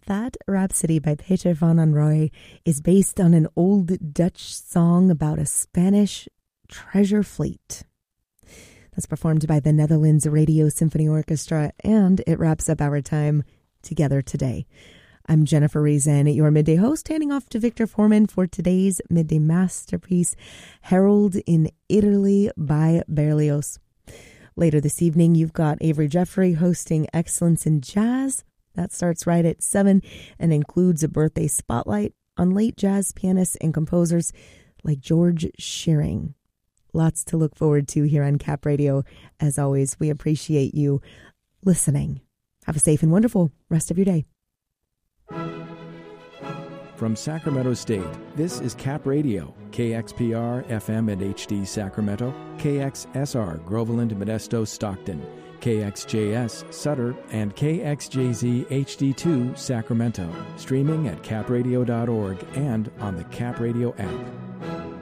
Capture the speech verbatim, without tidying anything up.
That Rhapsody by Peter van Anrooy is based on an old Dutch song about a Spanish treasure fleet. That's performed by the Netherlands Radio Symphony Orchestra, and it wraps up our time together today. I'm Jennifer Reason, your midday host, handing off to Victor Foreman for today's midday masterpiece, Harold in Italy by Berlioz. Later this evening, you've got Avery Jeffrey hosting Excellence in Jazz. That starts right at seven and includes a birthday spotlight on late jazz pianists and composers like George Shearing. Lots to look forward to here on Cap Radio. As always, we appreciate you listening. Have a safe and wonderful rest of your day. From Sacramento State, this is Cap Radio, K X P R, F M and H D Sacramento, K X S R, Groveland, Modesto, Stockton, K X J S, Sutter, and K X J Z H D two, Sacramento. Streaming at cap radio dot org and on the Cap Radio app.